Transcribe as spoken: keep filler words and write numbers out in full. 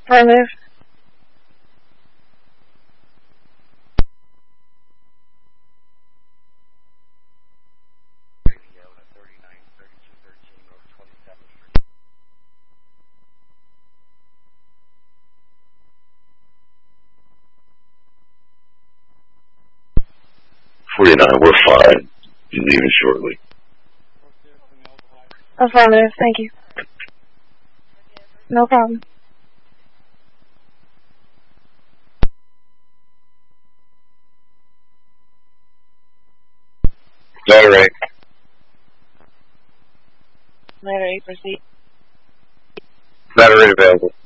Affirmative. forty-nine, we're fine. You're leaving shortly. Affirmative, thank you. No problem. Letter eight. Letter eight, proceed. Letter eight available.